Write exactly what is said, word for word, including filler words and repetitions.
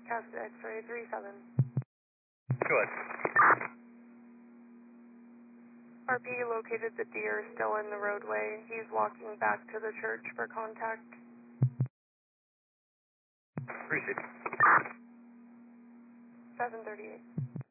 Cast X-ray three seven. Go ahead. R P located the deer still in the roadway. He's walking back to the church for contact. Appreciate it. seven thirty-eight.